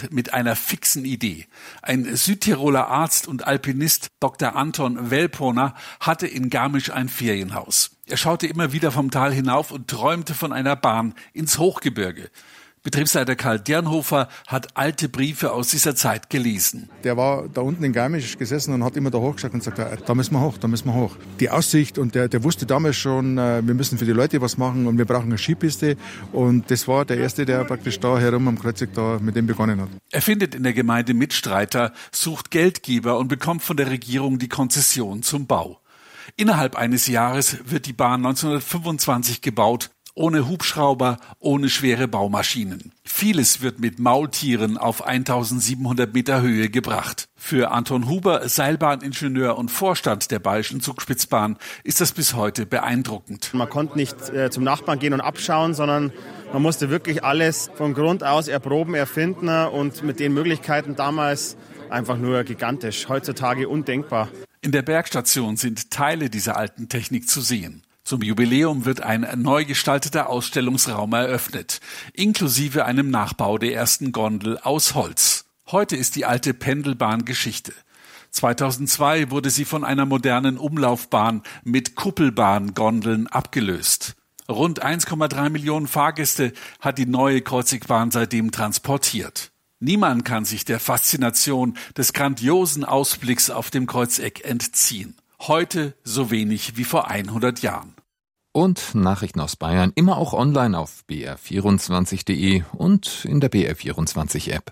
Deutschland mit einer fixen Idee. Ein Südtiroler Arzt und Alpinist, Dr. Anton Welponer, hatte in Garmisch ein Ferienhaus. Er schaute immer wieder vom Tal hinauf und träumte von einer Bahn ins Hochgebirge. Betriebsleiter Karl Dernhofer hat alte Briefe aus dieser Zeit gelesen. Der war da unten in Garmisch gesessen und hat immer da hochgeschaut und gesagt, da müssen wir hoch, da müssen wir hoch. Die Aussicht, und der wusste damals schon, wir müssen für die Leute was machen und wir brauchen eine Skipiste. Und das war der Erste, der praktisch da herum am Kreuzweg da mit dem begonnen hat. Er findet in der Gemeinde Mitstreiter, sucht Geldgeber und bekommt von der Regierung die Konzession zum Bau. Innerhalb eines Jahres wird die Bahn 1925 gebaut. Ohne Hubschrauber, ohne schwere Baumaschinen. Vieles wird mit Maultieren auf 1700 Meter Höhe gebracht. Für Anton Huber, Seilbahningenieur und Vorstand der Bayerischen Zugspitzbahn, ist das bis heute beeindruckend. Man konnte nicht zum Nachbarn gehen und abschauen, sondern man musste wirklich alles von Grund aus erproben, erfinden und mit den Möglichkeiten damals einfach nur gigantisch. Heutzutage undenkbar. In der Bergstation sind Teile dieser alten Technik zu sehen. Zum Jubiläum wird ein neu gestalteter Ausstellungsraum eröffnet, inklusive einem Nachbau der ersten Gondel aus Holz. Heute ist die alte Pendelbahn Geschichte. 2002 wurde sie von einer modernen Umlaufbahn mit Kuppelbahngondeln abgelöst. Rund 1,3 Millionen Fahrgäste hat die neue Kreuzigbahn seitdem transportiert. Niemand kann sich der Faszination des grandiosen Ausblicks auf dem Kreuzeck entziehen. Heute so wenig wie vor 100 Jahren. Und Nachrichten aus Bayern immer auch online auf br24.de und in der BR24-App.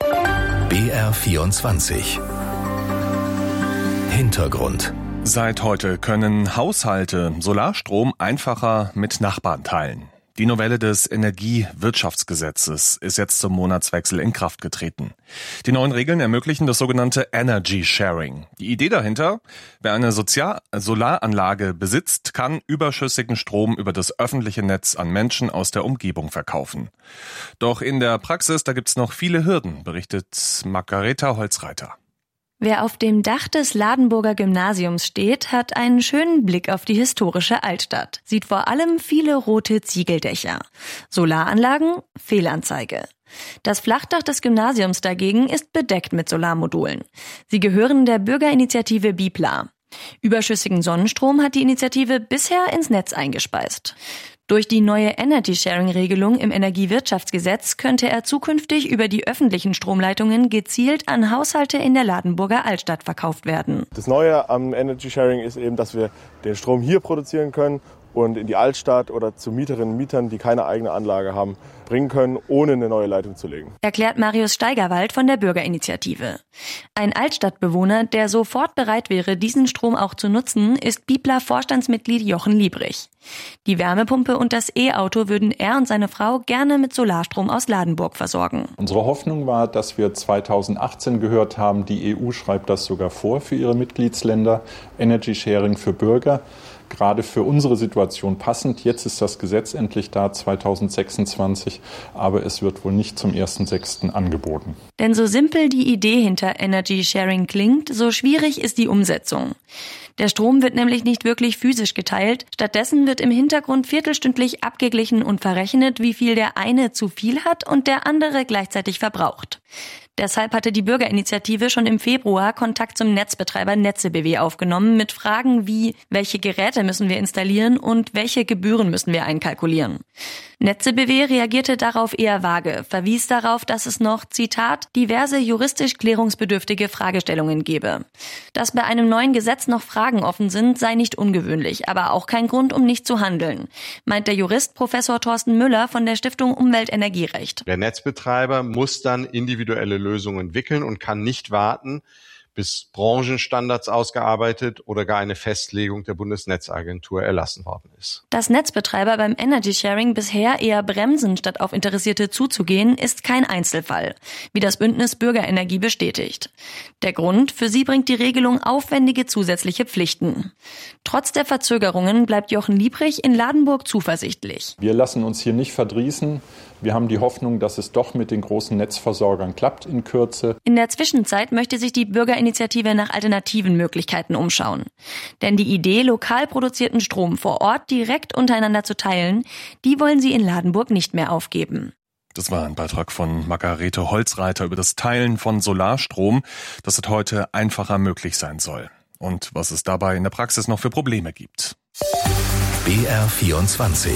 BR24 Hintergrund. Seit heute können Haushalte Solarstrom einfacher mit Nachbarn teilen. Die Novelle des Energiewirtschaftsgesetzes ist jetzt zum Monatswechsel in Kraft getreten. Die neuen Regeln ermöglichen das sogenannte Energy Sharing. Die Idee dahinter: Wer eine Solaranlage besitzt, kann überschüssigen Strom über das öffentliche Netz an Menschen aus der Umgebung verkaufen. Doch in der Praxis, da gibt's noch viele Hürden, berichtet Margareta Holzreiter. Wer auf dem Dach des Ladenburger Gymnasiums steht, hat einen schönen Blick auf die historische Altstadt, sieht vor allem viele rote Ziegeldächer. Solaranlagen? Fehlanzeige. Das Flachdach des Gymnasiums dagegen ist bedeckt mit Solarmodulen. Sie gehören der Bürgerinitiative Bipla. Überschüssigen Sonnenstrom hat die Initiative bisher ins Netz eingespeist. Durch die neue Energy-Sharing-Regelung im Energiewirtschaftsgesetz könnte er zukünftig über die öffentlichen Stromleitungen gezielt an Haushalte in der Ladenburger Altstadt verkauft werden. Das Neue am Energy-Sharing ist eben, dass wir den Strom hier produzieren können und in die Altstadt oder zu Mieterinnen und Mietern, die keine eigene Anlage haben, bringen können, ohne eine neue Leitung zu legen. Erklärt Marius Steigerwald von der Bürgerinitiative. Ein Altstadtbewohner, der sofort bereit wäre, diesen Strom auch zu nutzen, ist Bipla-Vorstandsmitglied Jochen Liebrich. Die Wärmepumpe und das E-Auto würden er und seine Frau gerne mit Solarstrom aus Ladenburg versorgen. Unsere Hoffnung war, dass wir 2018 gehört haben, die EU schreibt das sogar vor für ihre Mitgliedsländer, Energy Sharing für Bürger. Gerade für unsere Situation passend. Jetzt ist das Gesetz endlich da, 2026, aber es wird wohl nicht zum 1.6. angeboten. Denn so simpel die Idee hinter Energy Sharing klingt, so schwierig ist die Umsetzung. Der Strom wird nämlich nicht wirklich physisch geteilt, stattdessen wird im Hintergrund viertelstündlich abgeglichen und verrechnet, wie viel der eine zu viel hat und der andere gleichzeitig verbraucht. Deshalb hatte die Bürgerinitiative schon im Februar Kontakt zum Netzbetreiber NetzeBW aufgenommen mit Fragen wie: Welche Geräte müssen wir installieren und welche Gebühren müssen wir einkalkulieren? NetzeBW reagierte darauf eher vage, verwies darauf, dass es noch, Zitat, diverse juristisch klärungsbedürftige Fragestellungen gebe. Dass bei einem neuen Gesetz noch Fragen offen sind, sei nicht ungewöhnlich, aber auch kein Grund, um nicht zu handeln, meint der Jurist Professor Thorsten Müller von der Stiftung Umwelt-Energierecht. Der Netzbetreiber muss dann individuelle Lösungen entwickeln und kann nicht warten, bis Branchenstandards ausgearbeitet oder gar eine Festlegung der Bundesnetzagentur erlassen worden ist. Dass Netzbetreiber beim Energy Sharing bisher eher bremsen, statt auf Interessierte zuzugehen, ist kein Einzelfall, wie das Bündnis Bürgerenergie bestätigt. Der Grund: Für sie bringt die Regelung aufwendige zusätzliche Pflichten. Trotz der Verzögerungen bleibt Jochen Liebrich in Ladenburg zuversichtlich. Wir lassen uns hier nicht verdrießen. Wir haben die Hoffnung, dass es doch mit den großen Netzversorgern klappt in Kürze. In der Zwischenzeit möchte sich die Bürgerinitiative nach alternativen Möglichkeiten umschauen. Denn die Idee, lokal produzierten Strom vor Ort direkt untereinander zu teilen, die wollen sie in Ladenburg nicht mehr aufgeben. Das war ein Beitrag von Margarete Holzreiter über das Teilen von Solarstrom, das seit heute einfacher möglich sein soll. Und was es dabei in der Praxis noch für Probleme gibt. BR24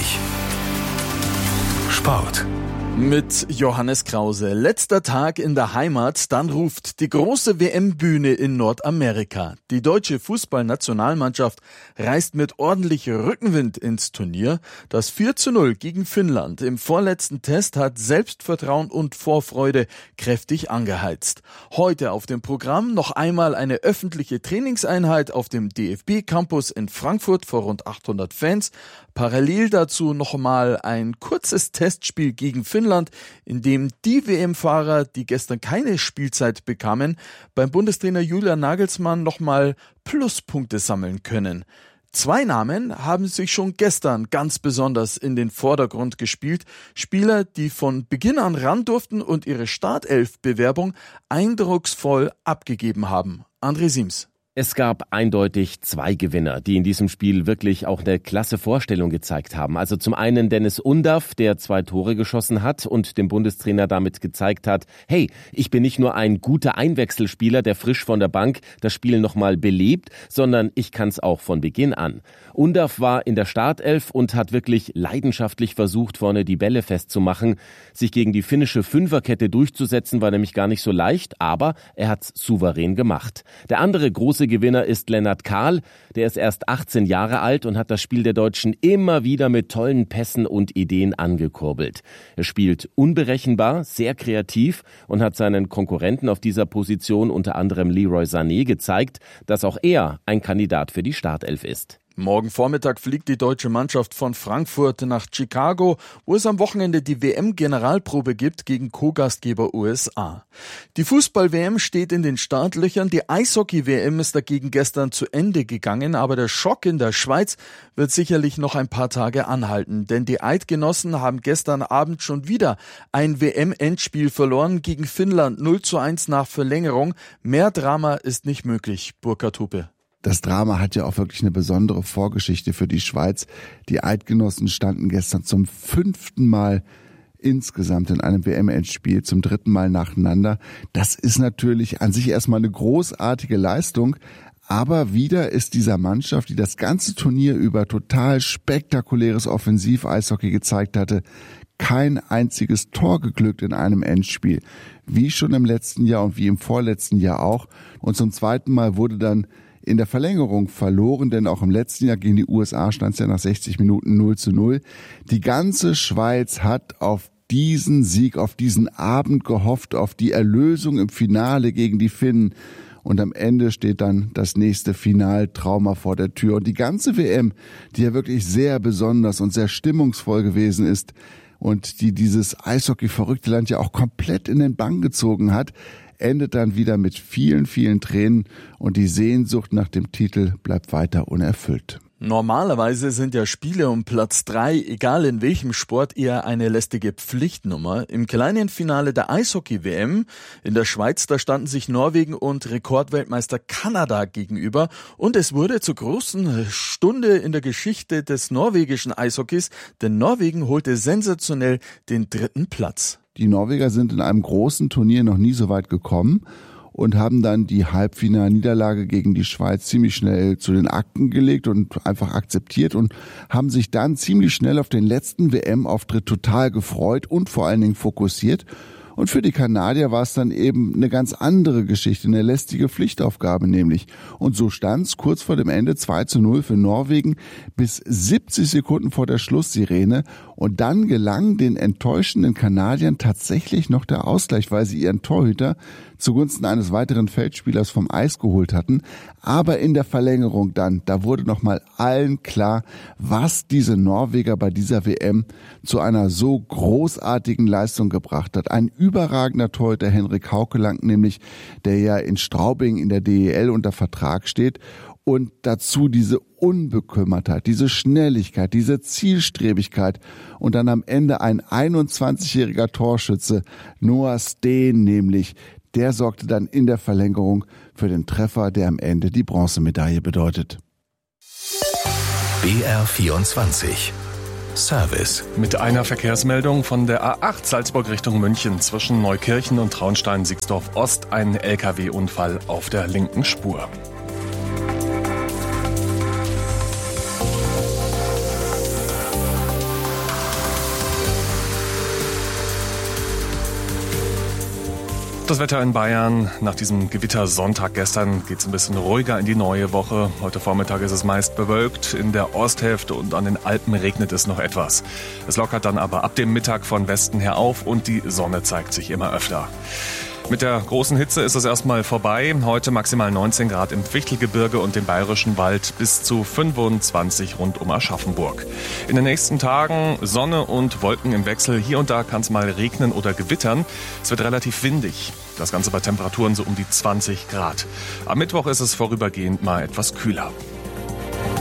Sport. Mit Johannes Krause. Letzter Tag in der Heimat, dann ruft die große WM-Bühne in Nordamerika. Die deutsche Fußballnationalmannschaft reist mit ordentlich Rückenwind ins Turnier. Das 4:0 gegen Finnland im vorletzten Test hat Selbstvertrauen und Vorfreude kräftig angeheizt. Heute auf dem Programm noch einmal eine öffentliche Trainingseinheit auf dem DFB-Campus in Frankfurt vor rund 800 Fans. Parallel dazu noch mal ein kurzes Testspiel gegen Finnland, in dem die WM-Fahrer, die gestern keine Spielzeit bekamen, beim Bundestrainer Julian Nagelsmann noch mal Pluspunkte sammeln können. 2 Namen haben sich schon gestern ganz besonders in den Vordergrund gespielt. Spieler, die von Beginn an ran durften und ihre Startelf-Bewerbung eindrucksvoll abgegeben haben. André Siems. Es gab eindeutig 2 Gewinner, die in diesem Spiel wirklich auch eine klasse Vorstellung gezeigt haben. Also zum einen Dennis Undaff, der 2 Tore geschossen hat und dem Bundestrainer damit gezeigt hat, hey, ich bin nicht nur ein guter Einwechselspieler, der frisch von der Bank das Spiel nochmal belebt, sondern ich kann es auch von Beginn an. Undaff war in der Startelf und hat wirklich leidenschaftlich versucht, vorne die Bälle festzumachen. Sich gegen die finnische Fünferkette durchzusetzen, war nämlich gar nicht so leicht, aber er hat's souverän gemacht. Der andere große Gewinner ist Lennart Kahl. Der ist erst 18 Jahre alt und hat das Spiel der Deutschen immer wieder mit tollen Pässen und Ideen angekurbelt. Er spielt unberechenbar, sehr kreativ und hat seinen Konkurrenten auf dieser Position, unter anderem Leroy Sané, gezeigt, dass auch er ein Kandidat für die Startelf ist. Morgen Vormittag fliegt die deutsche Mannschaft von Frankfurt nach Chicago, wo es am Wochenende die WM-Generalprobe gibt gegen Co-Gastgeber USA. Die Fußball-WM steht in den Startlöchern, die Eishockey-WM ist dagegen gestern zu Ende gegangen, aber der Schock in der Schweiz wird sicherlich noch ein paar Tage anhalten, denn die Eidgenossen haben gestern Abend schon wieder ein WM-Endspiel verloren gegen Finnland 0:1 nach Verlängerung. Mehr Drama ist nicht möglich, Burkhard Hupe. Das Drama hat ja auch wirklich eine besondere Vorgeschichte für die Schweiz. Die Eidgenossen standen gestern zum 5. Mal insgesamt in einem WM-Endspiel, zum 3. Mal nacheinander. Das ist natürlich an sich erstmal eine großartige Leistung. Aber wieder ist dieser Mannschaft, die das ganze Turnier über total spektakuläres Offensiv-Eishockey gezeigt hatte, kein einziges Tor geglückt in einem Endspiel. Wie schon im letzten Jahr und wie im vorletzten Jahr auch. Und zum 2. Mal wurde dann in der Verlängerung verloren, denn auch im letzten Jahr gegen die USA stand es ja nach 60 Minuten 0:0. Die ganze Schweiz hat auf diesen Sieg, auf diesen Abend gehofft, auf die Erlösung im Finale gegen die Finnen. Und am Ende steht dann das nächste Finaltrauma vor der Tür. Und die ganze WM, die ja wirklich sehr besonders und sehr stimmungsvoll gewesen ist und die dieses Eishockey-verrückte Land ja auch komplett in den Bann gezogen hat, endet dann wieder mit vielen, vielen Tränen und die Sehnsucht nach dem Titel bleibt weiter unerfüllt. Normalerweise sind ja Spiele um Platz 3, egal in welchem Sport, eher eine lästige Pflichtnummer. Im kleinen Finale der Eishockey-WM in der Schweiz, da standen sich Norwegen und Rekordweltmeister Kanada gegenüber und es wurde zur großen Stunde in der Geschichte des norwegischen Eishockeys, denn Norwegen holte sensationell den 3. Platz. Die Norweger sind in einem großen Turnier noch nie so weit gekommen und haben dann die Halbfinalniederlage gegen die Schweiz ziemlich schnell zu den Akten gelegt und einfach akzeptiert und haben sich dann ziemlich schnell auf den letzten WM-Auftritt total gefreut und vor allen Dingen fokussiert. Und für die Kanadier war es dann eben eine ganz andere Geschichte, eine lästige Pflichtaufgabe nämlich. Und so stand es kurz vor dem Ende 2:0 für Norwegen bis 70 Sekunden vor der Schlusssirene. Und dann gelang den enttäuschenden Kanadiern tatsächlich noch der Ausgleich, weil sie ihren Torhüter zugunsten eines weiteren Feldspielers vom Eis geholt hatten. Aber in der Verlängerung dann, da wurde nochmal allen klar, was diese Norweger bei dieser WM zu einer so großartigen Leistung gebracht hat. Ein überragender Torhüter Henrik Haukeland nämlich, der ja in Straubing in der DEL unter Vertrag steht. Und dazu diese Unbekümmertheit, diese Schnelligkeit, diese Zielstrebigkeit und dann am Ende ein 21-jähriger Torschütze, Noah Steen nämlich, der sorgte dann in der Verlängerung für den Treffer, der am Ende die Bronzemedaille bedeutet. BR24 Service. Mit einer Verkehrsmeldung von der A8 Salzburg Richtung München zwischen Neukirchen und Traunstein-Sixdorf Ost ein LKW-Unfall auf der linken Spur. Das Wetter in Bayern. Nach diesem Gewittersonntag gestern geht es ein bisschen ruhiger in die neue Woche. Heute Vormittag ist es meist bewölkt. In der Osthälfte und an den Alpen regnet es noch etwas. Es lockert dann aber ab dem Mittag von Westen her auf und die Sonne zeigt sich immer öfter. Mit der großen Hitze ist es erstmal vorbei. Heute maximal 19 Grad im Fichtelgebirge und dem Bayerischen Wald bis zu 25 rund um Aschaffenburg. In den nächsten Tagen Sonne und Wolken im Wechsel. Hier und da kann es mal regnen oder gewittern. Es wird relativ windig. Das Ganze bei Temperaturen so um die 20 Grad. Am Mittwoch ist es vorübergehend mal etwas kühler.